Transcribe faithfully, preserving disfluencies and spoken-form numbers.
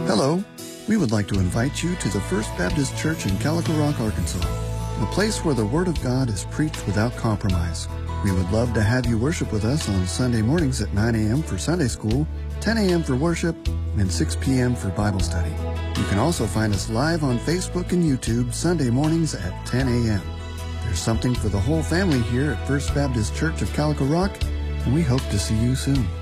Hello. We would like to invite you to the First Baptist Church in Calico Rock, Arkansas, a place where the Word of God is preached without compromise. We would love to have you worship with us on Sunday mornings at nine a.m. for Sunday school, ten a.m. for worship, and six p.m. for Bible study. You can also find us live on Facebook and YouTube Sunday mornings at ten a.m. There's something for the whole family here at First Baptist Church of Calico Rock, and we hope to see you soon.